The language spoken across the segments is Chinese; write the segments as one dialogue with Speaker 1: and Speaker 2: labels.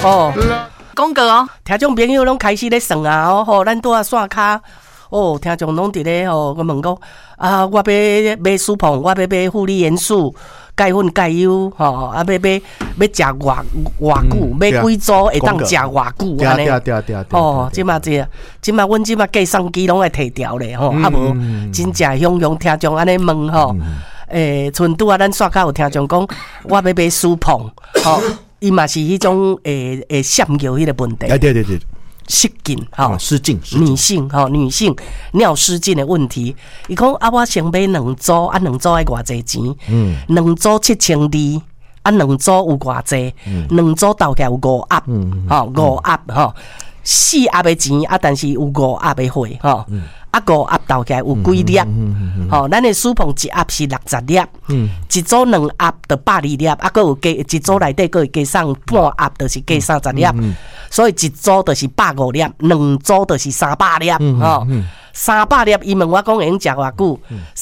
Speaker 1: 哦，广告哦，听众朋友拢开始咧算啊，吼，咱拄啊刷卡。哦，听众拢伫咧吼，我问讲啊，我要买舒膨，我要买负离元素、钙粉、钙优，吼，啊，要食偌久，买几组会当食偌久安尼？
Speaker 2: 对。
Speaker 1: 哦，即嘛阮即嘛计算机拢会摕掉咧吼，啊无真正向听众安尼问吼，剩拄啊，咱刷卡有听众讲，我要买舒膨，吼，伊嘛是迄种闪尿迄个问题。
Speaker 2: 对。
Speaker 1: 失禁哈，
Speaker 2: 失禁，
Speaker 1: 女性尿失禁的问题。伊讲啊，我先买2组，啊2组要偌济钱？2组7200，啊2组有偌济？2组到起来有5盒，吼5盒吼，4盒的钱啊，但是有5盒的货吼。啊，5盒倒起来有几粒？吼，咱的舒膨1盒是60粒，一组2盒就120粒，啊，佮有加一组内底佮会加上半盒，就是加30粒，所以一组就是150粒，2组就是300粒，吼，300粒，伊问我讲会用食偌久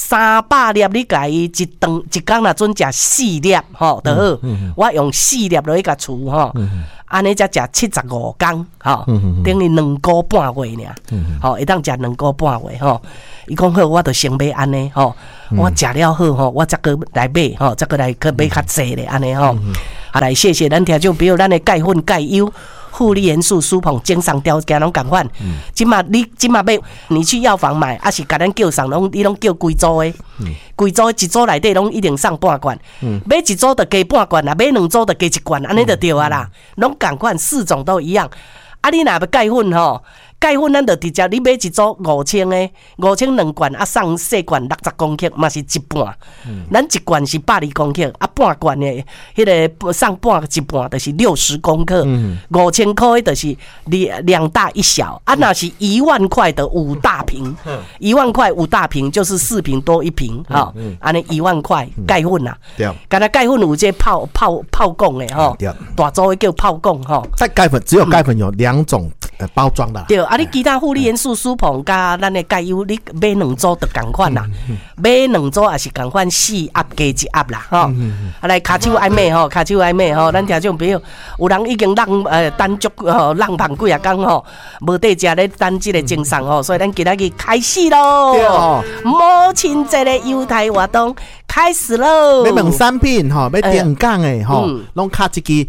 Speaker 1: ？300粒你甲伊一工若准食4粒，吼，就好。我用4粒落去甲除，吼。安尼才食75天，吼，等于2个半月尔，吼，会当食2个半月，吼。伊讲好，我就先买安尼，吼，我食了好，吼，我再个来买，吼，再个来去买较济咧，安尼吼。好来，谢谢咱听众朋友，咱的钙粉、钙优、负离元素、舒膨、精上条件拢共款。你即马买，你去药房买，还是甲咱叫上，你拢叫规组的，规组一组内底拢一定送半罐，买一组就加半罐，啊，买2组就加1罐，安尼就对啊啦，拢共款，4种都一样。啊，你若要钙粉吼，钙粉咱就直接你买一组5000的，5000 2罐，啊送细罐60公克，嘛是一半。咱1罐是120公克，啊半罐的迄个送半一半就是60公克，5000块的就是2大1小。啊，那是10000块的5大瓶，10000块5大瓶就是4瓶多1瓶，哈，安尼10000块钙粉啦。对，刚才钙粉有这泡贡的吼，大组的叫泡贡吼。
Speaker 2: 在钙粉只有钙粉有2种包装的。
Speaker 1: 对，啊，你其他负离元素、舒膨加咱的钙优，你买2组就同款啦。买2组也是同款4盒加1盒啦，吼。啊，来骹手爱买吼，骹手爱买吼，咱听众朋友，有人已经等足浪胖几啊天吼，无得食咧等这个精神吼，所以咱今仔日开始咯。母亲节的优待活动开始喽！
Speaker 2: 要问产品吼，要点讲的吼，拢卡一支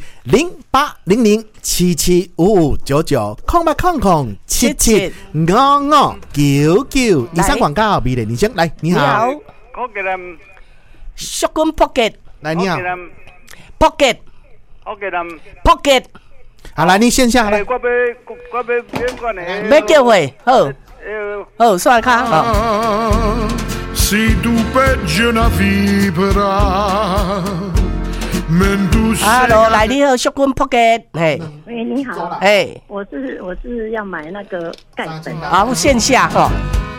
Speaker 2: 0800775599，0800775599。以上广告，美丽女生来，你好。
Speaker 3: 我给他们
Speaker 1: 小滚 pocket，
Speaker 2: 来你好
Speaker 1: ，pocket，
Speaker 3: 我给他们
Speaker 1: pocket。
Speaker 2: 好，来你线下来。
Speaker 3: 我要免管的。
Speaker 1: 要叫会好，刷卡好。Hello， 来你好，小滚 pocket， 嘿，
Speaker 4: 喂，你好，
Speaker 1: 嘿，
Speaker 4: 我是要买那个钙粉，
Speaker 1: 好，线下哈。